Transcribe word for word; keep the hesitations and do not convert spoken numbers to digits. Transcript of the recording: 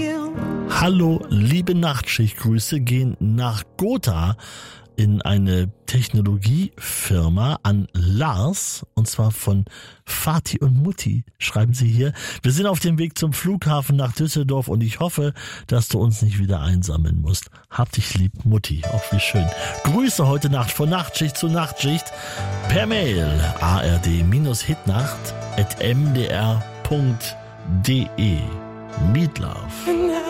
Hallo, liebe Nachtschichtgrüße gehen nach Gotha in eine Technologiefirma an Lars, und zwar von Vati und Mutti, schreiben sie hier. Wir sind auf dem Weg zum Flughafen nach Düsseldorf und ich hoffe, dass du uns nicht wieder einsammeln musst. Hab dich lieb, Mutti. Auch wie schön. Grüße heute Nacht von Nachtschicht zu Nachtschicht per Mail ard-hitnacht at m d r punkt d e. Meatloaf.